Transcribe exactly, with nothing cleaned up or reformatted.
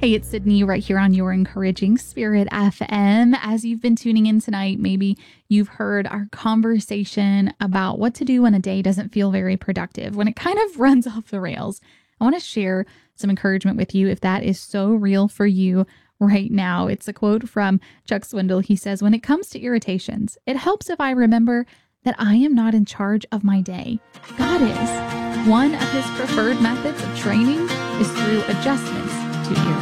Hey, it's Sydney right here on your Encouraging Spirit F M. As you've been tuning in tonight, maybe you've heard our conversation about what to do when a day doesn't feel very productive, when it kind of runs off the rails. I want to share some encouragement with you if that is so real for you right now. It's a quote from Chuck Swindoll. He says, "When it comes to irritations, it helps if I remember that I am not in charge of my day. God is. One of his preferred methods of training is through adjustments to irritation."